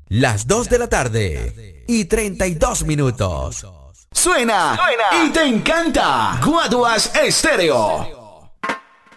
Las 2 de la tarde y 32 minutos. Suena y te encanta. Guaduas Estéreo.